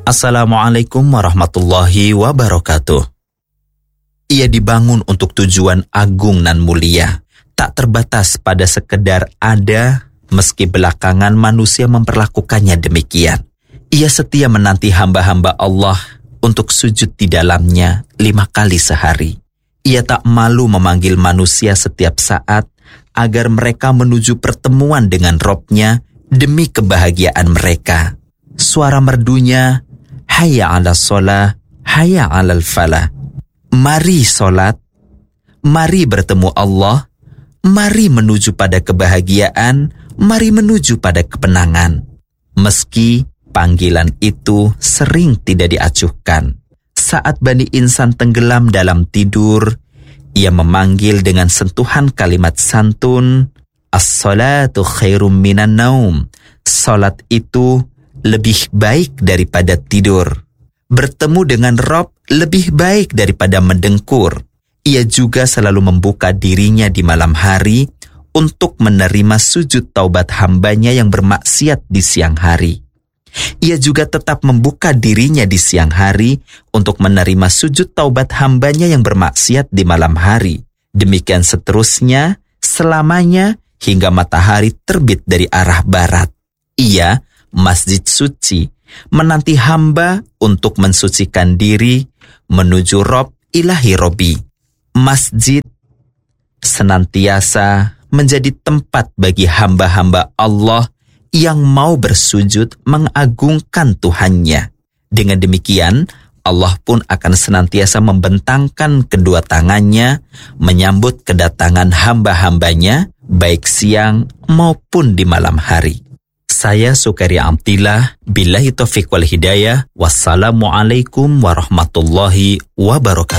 Assalamualaikum warahmatullahi wabarakatuh. Ia dibangun untuk tujuan agung nan mulia, tak terbatas pada sekedar ada, meski belakangan manusia memperlakukannya demikian. Ia setia menanti hamba-hamba Allah untuk sujud di dalamnya 5 kali sehari. Ia tak malu memanggil manusia setiap saat agar mereka menuju pertemuan dengan Robnya demi kebahagiaan mereka. Suara merdunya, hayya 'alas shalah, hayya 'alal falah. Mari solat, mari bertemu Allah, mari menuju pada kebahagiaan, mari menuju pada kemenangan. Meski panggilan itu sering tidak diacuhkan. Saat Bani Insan tenggelam dalam tidur, ia memanggil dengan sentuhan kalimat santun, as-salatu khairum minan naum. Salat itu lebih baik daripada tidur. Bertemu dengan Rob lebih baik daripada mendengkur. Ia juga selalu membuka dirinya di malam hari untuk menerima sujud taubat hambanya yang bermaksiat di siang hari. Ia juga tetap membuka dirinya di siang hari untuk menerima sujud taubat hambanya yang bermaksiat di malam hari. Demikian seterusnya, selamanya hingga matahari terbit dari arah barat. Ia, masjid suci, menanti hamba untuk mensucikan diri menuju Rob ilahi Robi. Masjid senantiasa menjadi tempat bagi hamba-hamba Allah yang mau bersujud mengagungkan Tuhannya. Dengan demikian, Allah pun akan senantiasa membentangkan kedua tangannya menyambut kedatangan hamba-hambanya baik siang maupun di malam hari. Saya Sukaria Amtillah, billahi taufiq wal hidayah. Wassalamualaikum warahmatullahi wabarakatuh.